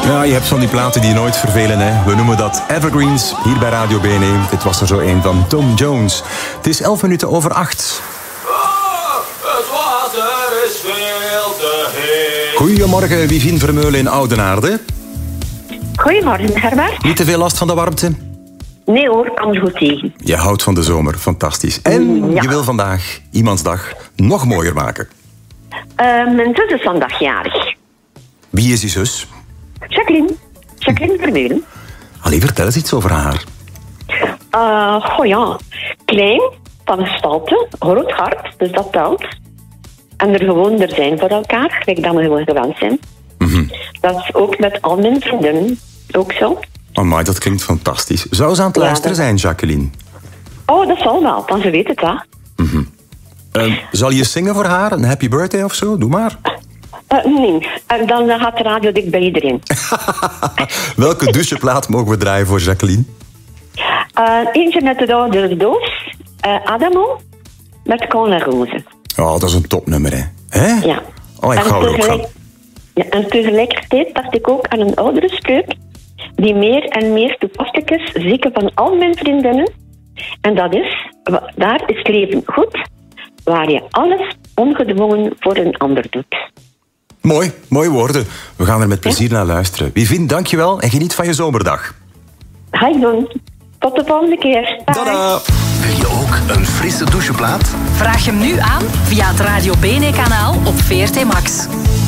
Ja, je hebt van die platen die nooit vervelen, hè. We noemen dat evergreens hier bij Radio BNE. Dit was er zo een van Tom Jones. Het is 11 minuten over 8. Het water is veel te heet. Goedemorgen, Wivien Vermeulen in Oudenaarde. Goedemorgen, Herbert. Niet te veel last van de warmte? Nee hoor, kan er goed tegen. Je houdt van de zomer, fantastisch. En je wil vandaag iemands dag nog mooier maken. Mijn zus is vandaag jarig. Wie is die zus? Jacqueline Vermeulen. Allee, vertel eens iets over haar. Klein, van gestalte, groot hart, dus dat telt. En er gewoon er zijn voor elkaar, gelijk dat we gewoon gewend zijn. Mm-hmm. Dat is ook met al mijn vriendinnen ook zo. Amai, dat klinkt fantastisch. Zou ze aan het luisteren zijn, Jacqueline? Oh, dat zal wel, dan ze weet het, hè. Mm-hmm. Zal je zingen voor haar, een happy birthday of zo? Doe maar. Nee, dan gaat de radio dik bij iedereen. Welke doucheplaat mogen we draaien voor Jacqueline? Eentje met de oudere doos, Adamo, met Con La Rose. Oh, dat is een topnummer, hè? Ja. Oh, ik ga er ook gaan. Ja, en tegelijkertijd dacht ik ook aan een oudere spreuk die meer en meer toepasselijk is, zeker van al mijn vriendinnen. En dat is, daar is leven goed, waar je alles ongedwongen voor een ander doet. Mooi, mooie woorden. We gaan er met plezier naar luisteren. Wivien, dankjewel en geniet van je zomerdag. Ga ik doen. Tot de volgende keer. Bye. Tada! Wil je ook een frisse doucheplaat? Vraag hem nu aan via het Radio BNE-kanaal op VRT Max.